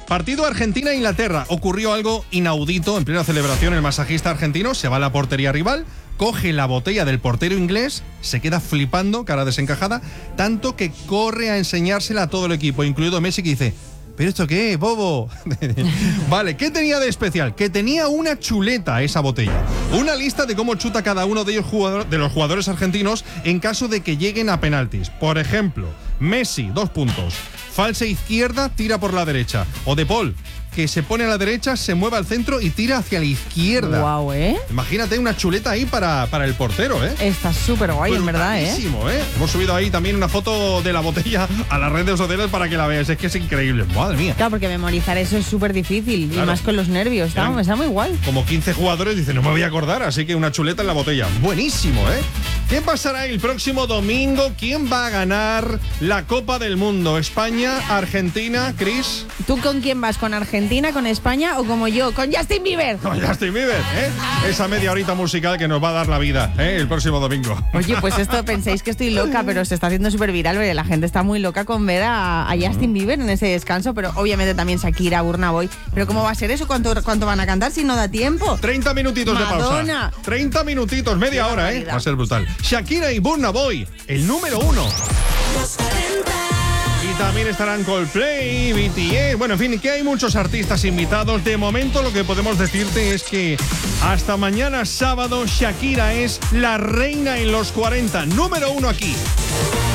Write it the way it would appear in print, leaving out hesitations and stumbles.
Partido Argentina-Inglaterra. Ocurrió algo inaudito en plena celebración. El masajista argentino se va a la portería rival, coge la botella del portero inglés, se queda flipando, cara desencajada, tanto que corre a enseñársela a todo el equipo, incluido Messi, que dice: ¿pero esto qué, bobo? Vale, ¿qué tenía de especial? Que tenía una chuleta esa botella. Una lista de cómo chuta cada uno de los jugadores argentinos en caso de que lleguen a penaltis. Por ejemplo, Messi, 2 puntos. Falsa izquierda, tira por la derecha. O De Paul, que se pone a la derecha, se mueve al centro y tira hacia la izquierda. Guau, Imagínate una chuleta ahí para el portero, Está súper guay, en verdad, Hemos subido ahí también una foto de la botella a las redes sociales para que la veas. Es que es increíble, madre mía. Claro, porque memorizar eso es súper difícil, claro. Y más con los nervios, está muy guay. Como 15 jugadores dicen, no me voy a acordar, así que una chuleta en la botella. Buenísimo, ¿Qué pasará el próximo domingo? ¿Quién va a ganar la Copa del Mundo? ¿España, Argentina, Chris? ¿Tú con quién vas? ¿Con Argentina, con España o como yo, con Justin Bieber? Con Justin Bieber, Esa media horita musical que nos va a dar la vida, el próximo domingo. Oye, pues esto pensáis que estoy loca, pero se está haciendo súper viral, porque la gente está muy loca con ver a Justin Bieber en ese descanso, pero obviamente también Shakira, Burna Boy. ¿Pero cómo va a ser eso? ¿Cuánto van a cantar si no da tiempo? 30 minutitos Madonna. de pausa. 30 minutitos, media hora, Va a ser brutal. Shakira y Burna Boy, el número 1. Y también estarán Coldplay, BTS, bueno, en fin, que hay muchos artistas invitados. De momento lo que podemos decirte es que hasta mañana sábado Shakira es la reina en los 40, número 1 aquí.